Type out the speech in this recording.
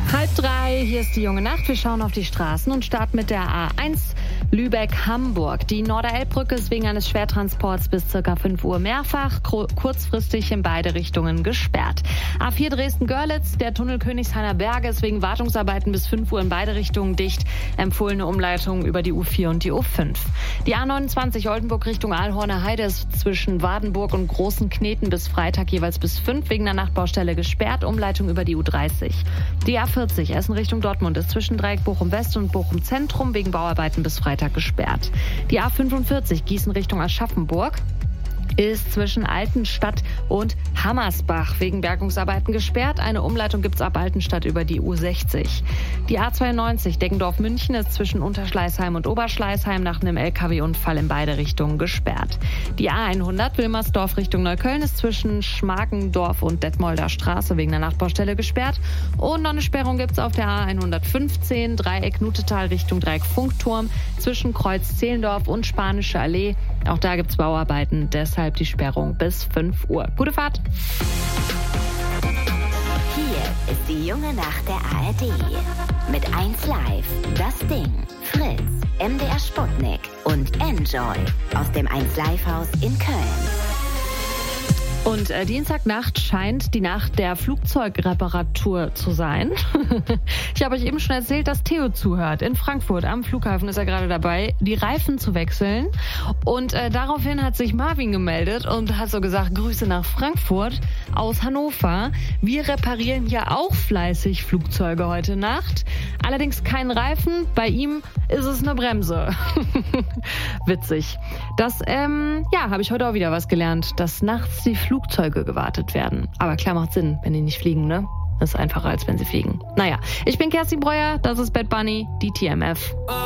2:30, hier ist die junge Nacht. Wir schauen auf die Straßen und starten mit der A1 Lübeck-Hamburg. Die Norderelbbrücke ist wegen eines Schwertransports bis ca. 5 Uhr mehrfach kurzfristig in beide Richtungen gesperrt. A4 Dresden-Görlitz, der Tunnel Königshainer Berge ist wegen Wartungsarbeiten bis 5 Uhr in beide Richtungen dicht. Empfohlene Umleitung über die U4 und die U5. Die A29 Oldenburg Richtung Aalhorner Heide ist zwischen Wardenburg und Großen Kneten bis Freitag jeweils bis 5 wegen der Nachtbaustelle gesperrt. Umleitung über die U30. Die A40 Essen Richtung Dortmund ist zwischen Dreieck Bochum West und Bochum Zentrum wegen Bauarbeiten bis Freitag gesperrt. Die A45 Gießen Richtung Aschaffenburg ist zwischen Altenstadt und Hammersbach wegen Bergungsarbeiten gesperrt. Eine Umleitung gibt es ab Altenstadt über die U60. Die A92 Deggendorf-München ist zwischen Unterschleißheim und Oberschleißheim nach einem LKW-Unfall in beide Richtungen gesperrt. Die A100 Wilmersdorf Richtung Neukölln ist zwischen Schmarkendorf und Detmolder Straße wegen der Nachtbaustelle gesperrt. Und noch eine Sperrung gibt es auf der A115 Dreieck Nutetal Richtung Dreieck Funkturm zwischen Kreuz Zehlendorf und Spanische Allee. Auch da gibt es Bauarbeiten, deshalb die Sperrung bis 5 Uhr. Gute Fahrt! Hier ist die junge Nacht der ARD. Mit 1 Live, Das Ding, Fritz, MDR Sputnik und Enjoy aus dem 1 Live Haus in Köln. Und Dienstagnacht scheint die Nacht der Flugzeugreparatur zu sein. Ich habe euch eben schon erzählt, dass Theo zuhört. In Frankfurt am Flughafen ist er gerade dabei, die Reifen zu wechseln. Und daraufhin hat sich Marvin gemeldet und hat so gesagt, Grüße nach Frankfurt aus Hannover. Wir reparieren hier auch fleißig Flugzeuge heute Nacht. Allerdings kein Reifen, bei ihm ist es eine Bremse. Witzig. Das, habe ich heute auch wieder was gelernt, dass nachts die Flugzeuge gewartet werden. Aber klar, macht Sinn, wenn die nicht fliegen, ne? Das ist einfacher, als wenn sie fliegen. Naja, ich bin Kerstin Breuer, das ist Bad Bunny, die TMF.